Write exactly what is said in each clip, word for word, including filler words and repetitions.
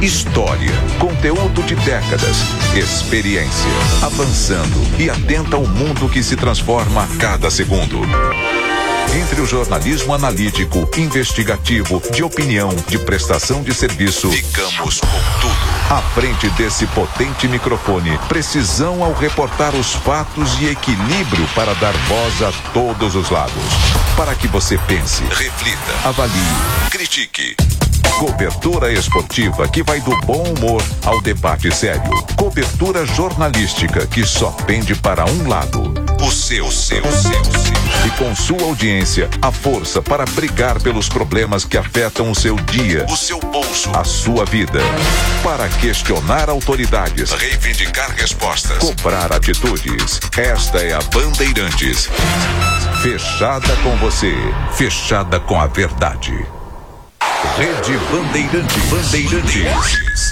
História, conteúdo de décadas, experiência, avançando e atenta ao mundo que se transforma a cada segundo. Entre o jornalismo analítico, investigativo, de opinião, de prestação de serviço, ficamos com tudo. À frente desse potente microfone, precisão ao reportar os fatos e equilíbrio para dar voz a todos os lados. Para que você pense, reflita, avalie, critique. Cobertura esportiva que vai do bom humor ao debate sério. Cobertura jornalística que só pende para um lado. O seu, seu, seu, seu. E com sua audiência, a força para brigar pelos problemas que afetam o seu dia, o seu bolso, a sua vida. Para questionar autoridades, reivindicar respostas, cobrar atitudes. Esta é a Bandeirantes. Fechada com você, fechada com a verdade. Rede Bandeirantes. Bandeirantes.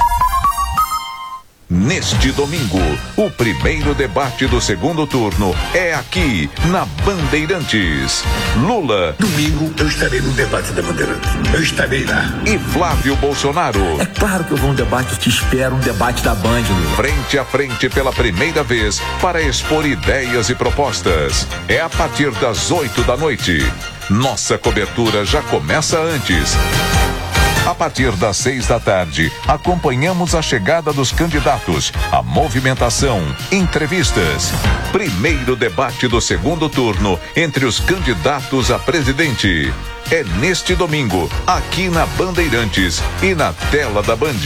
Neste domingo, o primeiro debate do segundo turno é aqui, na Bandeirantes. Lula. Domingo eu estarei no debate da Bandeirantes. Eu estarei lá. E Flávio Bolsonaro. É claro que eu vou um debate, eu te espero, um debate da Band, Lula. Frente a frente pela primeira vez para expor ideias e propostas. É a partir das oito da noite. Nossa cobertura já começa antes. A partir das seis da tarde, acompanhamos a chegada dos candidatos, a movimentação, entrevistas. Primeiro debate do segundo turno entre os candidatos a presidente. É neste domingo, aqui na Bandeirantes e na tela da Band.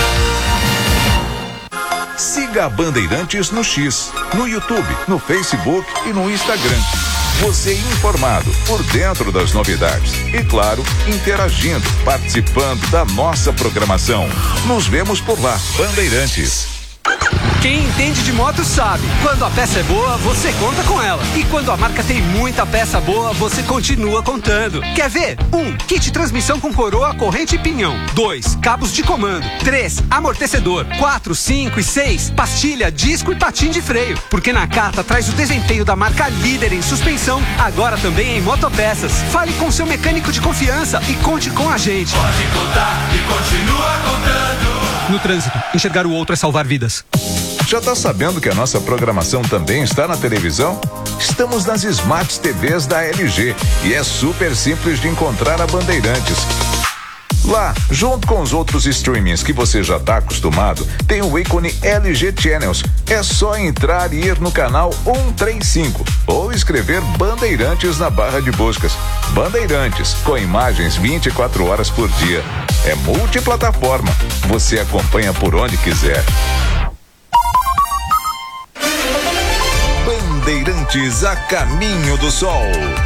Siga a Bandeirantes no X, no YouTube, no Facebook e no Instagram. Você informado, por dentro das novidades e, claro, interagindo, participando da nossa programação. Nos vemos por lá, Bandeirantes. Quem entende de moto sabe, quando a peça é boa, você conta com ela. E quando a marca tem muita peça boa, você continua contando. Quer ver? um. Kit transmissão com coroa, corrente e pinhão. dois. Cabos de comando. três. Amortecedor. quatro, cinco e seis. Pastilha, disco e patim de freio. Porque Nakata traz o desempenho da marca líder em suspensão, agora também em motopeças. Fale com seu mecânico de confiança e conte com a gente. Pode contar e continua contando. No trânsito, enxergar o outro é salvar vidas. Já tá sabendo que a nossa programação também está na televisão? Estamos nas Smart T Vs da L G e é super simples de encontrar a Bandeirantes. Lá, junto com os outros streamings que você já está acostumado, tem o ícone L G Channels. É só entrar e ir no canal cento e trinta e cinco ou escrever Bandeirantes na barra de buscas. Bandeirantes, com imagens vinte e quatro horas por dia. É multiplataforma. Você acompanha por onde quiser. Bandeirantes a caminho do sol.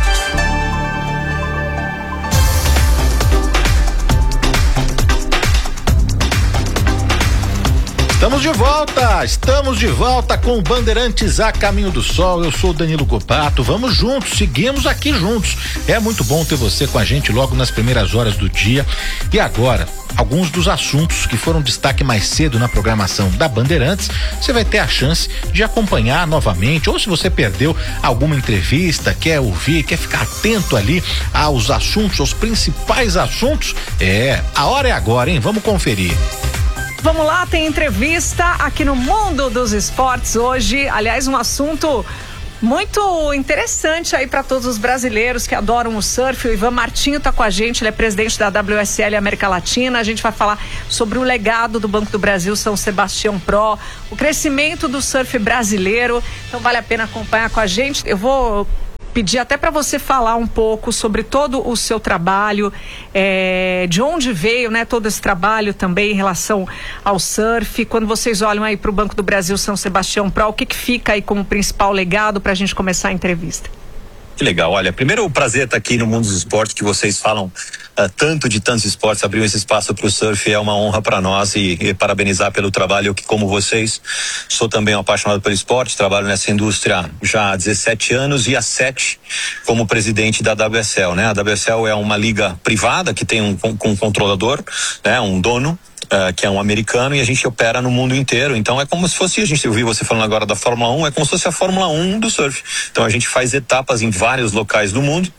Estamos de volta, estamos de volta com o Bandeirantes a Caminho do Sol. Eu sou o Danilo Copato, vamos juntos, seguimos aqui juntos. É muito bom ter você com a gente logo nas primeiras horas do dia. E agora, alguns dos assuntos que foram destaque mais cedo na programação da Bandeirantes, você vai ter a chance de acompanhar novamente, ou se você perdeu alguma entrevista, quer ouvir, quer ficar atento ali aos assuntos, aos principais assuntos, é, a hora é agora, hein? Vamos conferir. Vamos lá, tem entrevista aqui no Mundo dos Esportes hoje. Aliás, um assunto muito interessante aí para todos os brasileiros que adoram o surf. O Ivan Martinho está com a gente, ele é presidente da W S L América Latina. A gente vai falar sobre o legado do Banco do Brasil São Sebastião Pro, o crescimento do surf brasileiro. Então vale a pena acompanhar com a gente. Eu vou pedir até para você falar um pouco sobre todo o seu trabalho, é, de onde veio, né, todo esse trabalho também em relação ao surf. Quando vocês olham aí para o Banco do Brasil São Sebastião Pro, o que que fica aí como principal legado para a gente começar a entrevista? Que legal, olha, primeiro o prazer estar aqui no Mundo dos Esportes, que vocês falam uh, tanto de tantos esportes, abriu esse espaço para o surf, é uma honra para nós e, e parabenizar pelo trabalho que, como vocês, sou também um apaixonado pelo esporte, trabalho nessa indústria já há dezessete anos e há sete como presidente da W S L, né? A W S L é uma liga privada que tem um, um controlador, né? Um dono, Uh, que é um americano, e a gente opera no mundo inteiro. Então é como se fosse, a gente ouviu você falando agora da Fórmula um, é como se fosse a Fórmula um do surf. Então a gente faz etapas em vários locais do mundo,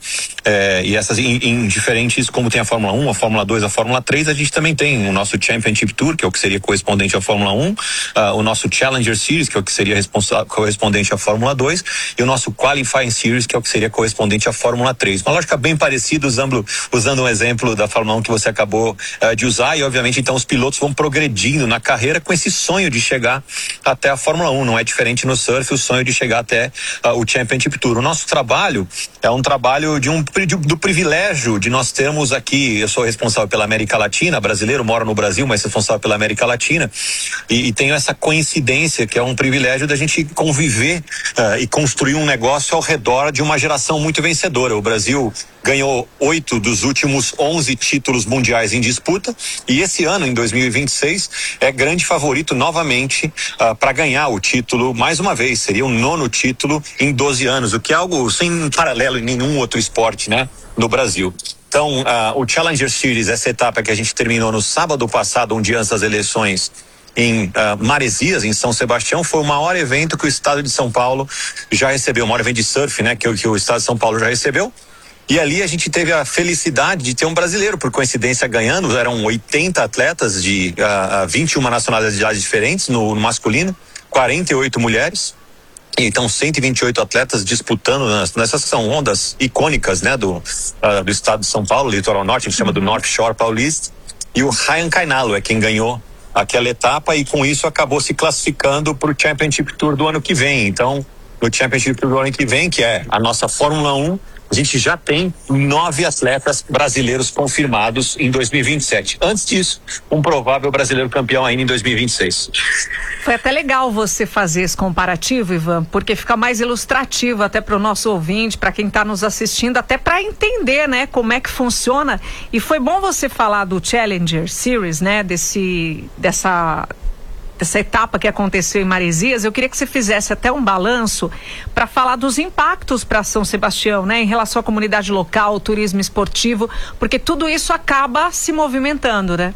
É, e essas em, em diferentes, como tem a Fórmula um, a Fórmula dois, a Fórmula três, a gente também tem o nosso Championship Tour, que é o que seria correspondente à Fórmula um, uh, o nosso Challenger Series, que é o que seria correspondente à Fórmula dois, e o nosso Qualifying Series, que é o que seria correspondente à Fórmula três. Uma lógica bem parecida, usando, usando um exemplo da Fórmula um que você acabou uh, de usar, e obviamente então os pilotos vão progredindo na carreira com esse sonho de chegar até a Fórmula um. Não é diferente no surf, o sonho de chegar até uh, o Championship Tour. O nosso trabalho é um trabalho de um do privilégio de nós termos aqui, eu sou responsável pela América Latina, brasileiro, moro no Brasil, mas responsável pela América Latina, e, e tenho essa coincidência que é um privilégio da gente conviver uh, e construir um negócio ao redor de uma geração muito vencedora. O Brasil ganhou oito dos últimos onze títulos mundiais em disputa, e esse ano, em dois mil e vinte e seis, é grande favorito novamente uh, para ganhar o título mais uma vez. Seria o nono título em doze anos, o que é algo sem paralelo em nenhum outro esporte, né, no Brasil. Então, uh, o Challenger Series, essa etapa que a gente terminou no sábado passado, um dia antes das eleições, em uh, Maresias, em São Sebastião, foi o maior evento que o estado de São Paulo já recebeu, o maior evento de surf, né, que, que o estado de São Paulo já recebeu. E ali a gente teve a felicidade de ter um brasileiro, por coincidência, ganhando. Eram oitenta atletas de uh, vinte e uma nacionalidades diferentes no, no masculino, quarenta e oito mulheres. Então, cento e vinte e oito atletas disputando nas, nessas são ondas icônicas, né, do, uh, do estado de São Paulo, litoral norte, a gente chama do North Shore Paulista. E o Ryan Cainalo é quem ganhou aquela etapa, e com isso acabou se classificando para o Championship Tour do ano que vem. Então, no Championship Tour do ano que vem, que é a nossa Fórmula um, a gente já tem nove atletas brasileiros confirmados em dois mil e vinte e sete. Antes disso, um provável brasileiro campeão ainda em dois mil e vinte e seis. Foi até legal você fazer esse comparativo, Ivan, porque fica mais ilustrativo até para o nosso ouvinte, para quem está nos assistindo, até para entender, né, como é que funciona. E foi bom você falar do Challenger Series, né, desse, dessa... essa etapa que aconteceu em Maresias. Eu queria que você fizesse até um balanço para falar dos impactos para São Sebastião, né, em relação à comunidade local, turismo esportivo, porque tudo isso acaba se movimentando, né?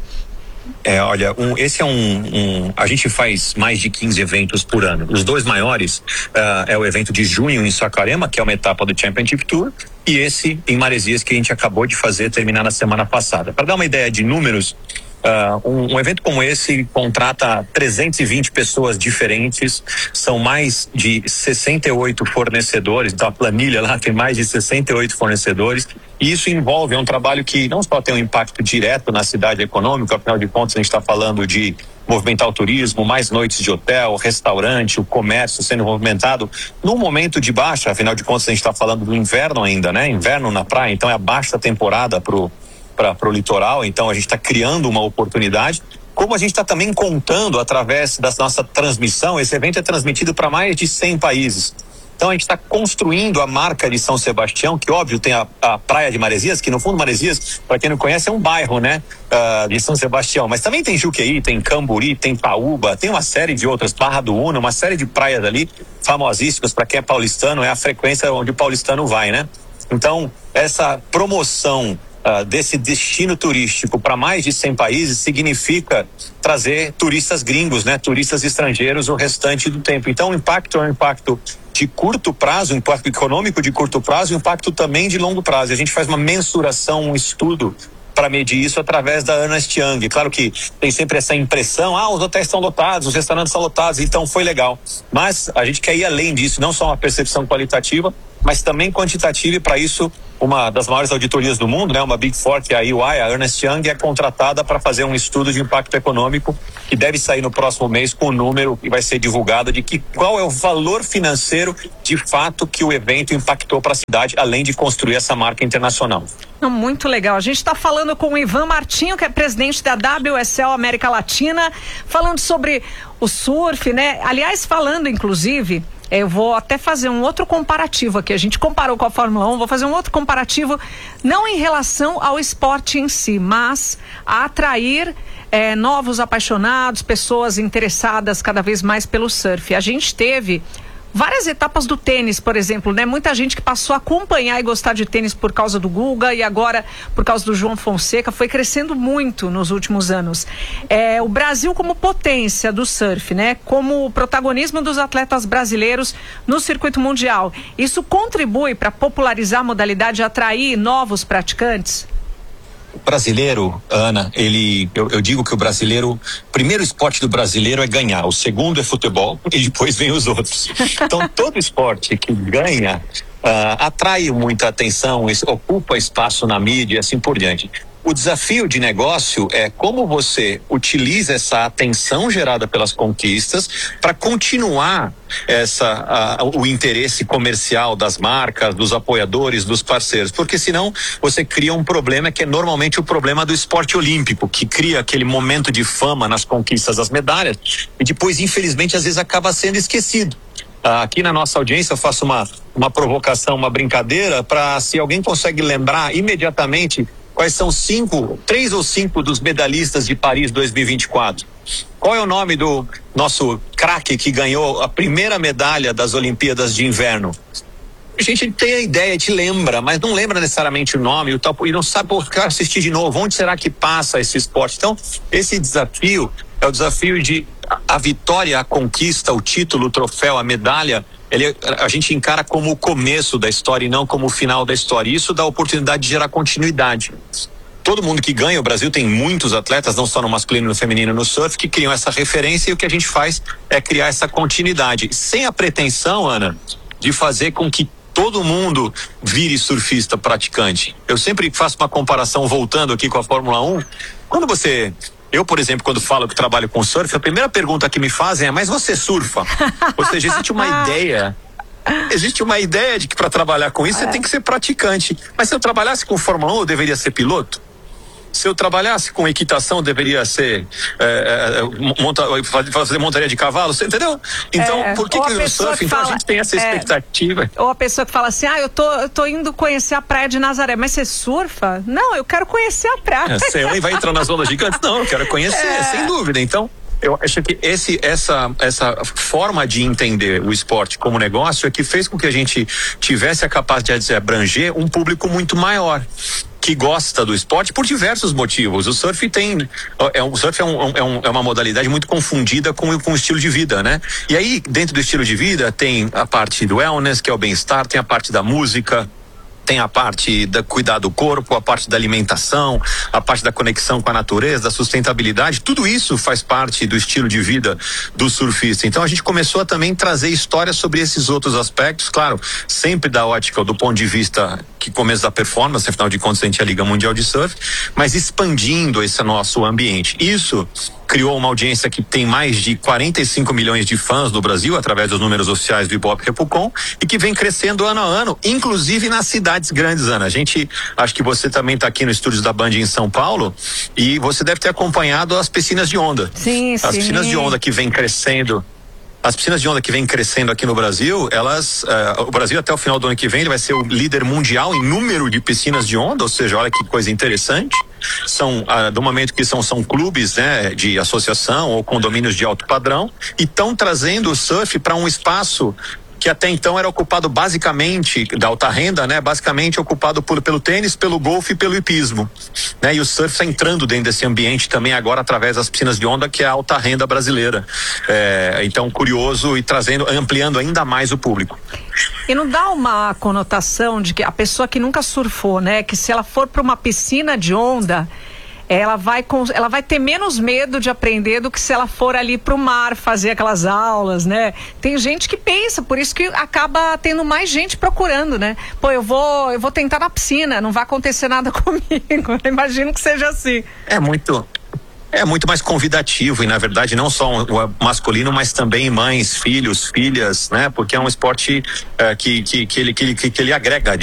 É, olha, um, esse é um, um... A gente faz mais de quinze eventos por ano. Os dois maiores uh, é o evento de junho em Saquarema, que é uma etapa do Championship Tour, e esse em Maresias, que a gente acabou de fazer, terminar na semana passada. Para dar uma ideia de números, Uh, um, um evento como esse contrata trezentas e vinte pessoas diferentes, são mais de sessenta e oito fornecedores, então a planilha lá tem mais de sessenta e oito fornecedores, e isso envolve, é um trabalho que não só tem um impacto direto na cidade econômica, afinal de contas a gente está falando de movimentar o turismo, mais noites de hotel, restaurante, o comércio sendo movimentado num momento de baixa, afinal de contas a gente está falando do inverno ainda, né? Inverno na praia, então é a baixa temporada pro para o litoral, então a gente está criando uma oportunidade, como a gente está também contando através da nossa transmissão. Esse evento é transmitido para mais de cem países, então a gente está construindo a marca de São Sebastião, que óbvio tem a, a praia de Maresias, que no fundo Maresias, para quem não conhece, é um bairro, né, uh, de São Sebastião, mas também tem Juqueí, tem Camburi, tem Paúba, tem uma série de outras, Barra do Una, uma série de praias ali famosíssimas. Para quem é paulistano, é a frequência onde o paulistano vai, né? Então essa promoção Uh, desse destino turístico para mais de cem países significa trazer turistas gringos, né, turistas estrangeiros o restante do tempo. Então o impacto é um impacto de curto prazo, um impacto econômico de curto prazo e um impacto também de longo prazo. A gente faz uma mensuração, um estudo para medir isso através da Ernst Young. Claro que tem sempre essa impressão, ah, os hotéis estão lotados, os restaurantes estão lotados, então foi legal. Mas a gente quer ir além disso, não só uma percepção qualitativa, mas também quantitativa, e para isso uma das maiores auditorias do mundo, né, uma Big Four, que é a E Y, a Ernst Young, é contratada para fazer um estudo de impacto econômico que deve sair no próximo mês com o número que vai ser divulgado de que qual é o valor financeiro de fato que o evento impactou para a cidade, além de construir essa marca internacional. Muito legal. A gente está falando com o Ivan Martinho, que é presidente da W S L América Latina, falando sobre o surf, né? Aliás, falando inclusive, eu vou até fazer um outro comparativo aqui. A gente comparou com a Fórmula um, vou fazer um outro comparativo, não em relação ao esporte em si, mas a atrair é, novos apaixonados, pessoas interessadas cada vez mais pelo surf. A gente teve várias etapas do tênis, por exemplo, né? Muita gente que passou a acompanhar e gostar de tênis por causa do Guga e agora por causa do João Fonseca, foi crescendo muito nos últimos anos. É, o Brasil como potência do surf, né? Como protagonismo dos atletas brasileiros no circuito mundial. Isso contribui para popularizar a modalidade e atrair novos praticantes? O brasileiro, Ana, ele, eu, eu digo que o brasileiro, o primeiro esporte do brasileiro é ganhar, o segundo é futebol e depois vem os outros. Então todo esporte que ganha uh, atrai muita atenção, ocupa espaço na mídia e assim por diante. O desafio de negócio é como você utiliza essa atenção gerada pelas conquistas para continuar essa, uh, o interesse comercial das marcas, dos apoiadores, dos parceiros, porque senão você cria um problema que é normalmente o problema do esporte olímpico, que cria aquele momento de fama nas conquistas das medalhas e depois, infelizmente, às vezes acaba sendo esquecido. Uh, aqui na nossa audiência eu faço uma, uma provocação, uma brincadeira para se alguém consegue lembrar imediatamente quais são cinco, três ou cinco dos medalhistas de Paris dois mil e vinte e quatro. Qual é o nome do nosso craque que ganhou a primeira medalha das Olimpíadas de Inverno? A gente tem a ideia, te lembra, mas não lembra necessariamente o nome o tal, e não sabe, por que assistir de novo, onde será que passa esse esporte? Então, esse desafio é o desafio de a, a vitória, a conquista, o título, o troféu, a medalha, ele, a gente encara como o começo da história e não como o final da história. Isso dá a oportunidade de gerar continuidade. Todo mundo que ganha, o Brasil tem muitos atletas, não só no masculino e no feminino, no surf, que criam essa referência, e o que a gente faz é criar essa continuidade, sem a pretensão, Ana, de fazer com que todo mundo vire surfista praticante. Eu sempre faço uma comparação, voltando aqui com a Fórmula um, quando você... Eu, por exemplo, quando falo que trabalho com surf, a primeira pergunta que me fazem é: mas você surfa? Ou seja, existe uma ideia, existe uma ideia de que para trabalhar com isso é. você tem que ser praticante. Mas se eu trabalhasse com Fórmula um, eu deveria ser piloto? Se eu trabalhasse com equitação, deveria ser é, é, monta, fazer montaria de cavalo, você entendeu? Então, é, por que, que o surf, então fala, a gente tem essa expectativa? É, ou a pessoa que fala assim: ah, eu tô, eu tô indo conhecer a praia de Nazaré, mas você surfa? Não, eu quero conhecer a praia. É, você vai entrar nas ondas gigantes? Não, eu quero conhecer, é. sem dúvida. Então, eu acho que esse, essa, essa forma de entender o esporte como negócio é que fez com que a gente tivesse a capacidade de abranger um público muito maior, que gosta do esporte por diversos motivos. O surf tem, é, o surf é, um, é, um, é uma modalidade muito confundida com, com o estilo de vida, né? E aí, dentro do estilo de vida, tem a parte do wellness, que é o bem-estar, tem a parte da música, tem a parte da cuidar do corpo, a parte da alimentação, a parte da conexão com a natureza, da sustentabilidade, tudo isso faz parte do estilo de vida do surfista. Então a gente começou a também trazer histórias sobre esses outros aspectos, claro, sempre da ótica, do ponto de vista que começa da performance, afinal de contas a gente é a Liga Mundial de Surf, mas expandindo esse nosso ambiente. Isso criou uma audiência que tem mais de quarenta e cinco milhões de fãs no Brasil, através dos números oficiais do Ibope Repucon, e que vem crescendo ano a ano, inclusive nas cidades grandes, Ana. A gente, acho que você também está aqui no estúdio da Band em São Paulo, e você deve ter acompanhado as piscinas de onda. Sim, as sim. As piscinas de onda que vem crescendo. As piscinas de onda que vem crescendo aqui no Brasil, elas, uh, o Brasil até o final do ano que vem, ele vai ser o líder mundial em número de piscinas de onda, ou seja, olha que coisa interessante. São, uh, do momento que são, são clubes, né, de associação ou condomínios de alto padrão, e estão trazendo o surf para um espaço que até então era ocupado basicamente, da alta renda, né? Basicamente ocupado por, pelo tênis, pelo golfe e pelo hipismo, né? E o surf está entrando dentro desse ambiente também agora através das piscinas de onda, que é a alta renda brasileira. É, então, curioso e trazendo, ampliando ainda mais o público. E não dá uma conotação de que a pessoa que nunca surfou, né? Que se ela for para uma piscina de onda, ela vai, ela vai ter menos medo de aprender do que se ela for ali pro mar fazer aquelas aulas, né? Tem gente que pensa, por isso que acaba tendo mais gente procurando, né? Pô, eu vou, eu vou tentar na piscina, não vai acontecer nada comigo. Eu imagino que seja assim. É muito... É muito mais convidativo, e na verdade não só o masculino, mas também mães, filhos, filhas, né? Porque é um esporte uh, que, que, que, ele, que, que ele agrega